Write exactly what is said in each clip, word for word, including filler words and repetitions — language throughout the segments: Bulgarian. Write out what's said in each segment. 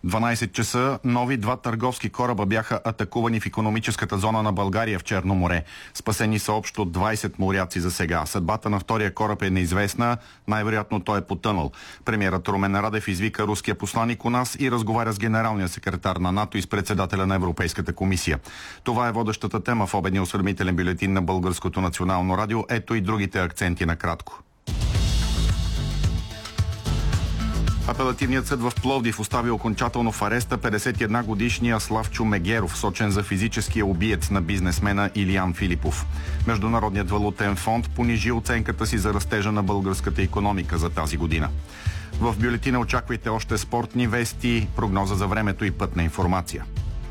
дванайсет часа нови два търговски кораба бяха атакувани в икономическата зона на България в Черно море. Спасени са общо двайсет моряци за сега. Съдбата на втория кораб е неизвестна. Най-вероятно той е потънал. Премиерът Румен Радев извика руския посланик у нас и разговаря с генералния секретар на НАТО и с председателя на Европейската комисия. Това е водещата тема в обедния осведомителен бюлетин на Българското национално радио. Ето и другите акценти накратко. Апелативният съд в Пловдив остави окончателно в ареста петдесет и една годишния Славчо Мегеров, сочен за физическия убиец на бизнесмена Илиян Филипов. Международният валутен фонд понижи оценката си за растежа на българската икономика за тази година. В бюлетина очаквайте още спортни вести, прогноза за времето и пътна информация.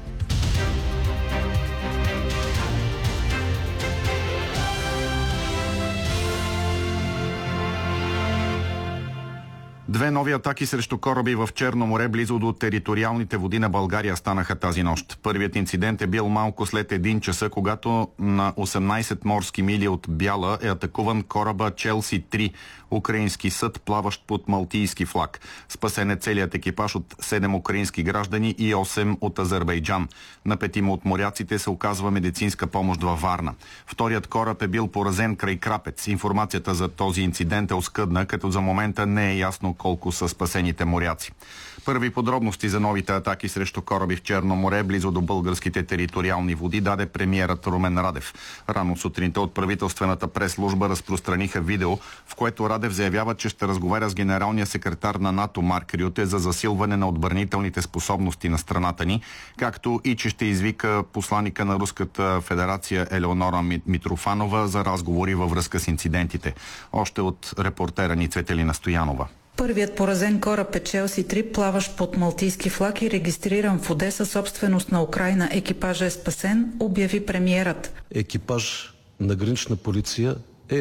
Две нови атаки срещу кораби в Черно море, близо до териториалните води на България, станаха тази нощ. Първият инцидент е бил малко след един часа, когато на осемнайсет морски мили от Бяла е атакуван кораба Челси три, украински съд, плаващ под малтийски флаг. Спасен е целият екипаж от седем украински граждани и осем от Азербайджан. На петима от моряците се оказва медицинска помощ във Варна. Вторият кораб е бил поразен край Крапец. Информацията за този инцидент е оскъдна, като за момента не е ясно колко са спасените моряци. Първи подробности за новите атаки срещу кораби в Черно море, близо до българските териториални води, даде премиерът Румен Радев. Рано сутринта от правителствената прес-служба разпространиха видео, в което Радев заявява, че ще разговаря с генералния секретар на НАТО Марк Рюте за засилване на отбранителните способности на страната ни, както и че ще извика посланика на Руската федерация Елеонора Митрофанова за разговори във връзка с инцидентите. Още от репортера ни Цветелина Стоянова. Първият поразен кораб е Челси три, плаващ под малтийски флаг и регистриран в Одеса, собственост на Украйна. Екипажа е спасен, обяви премиерът. Екипаж на гранична полиция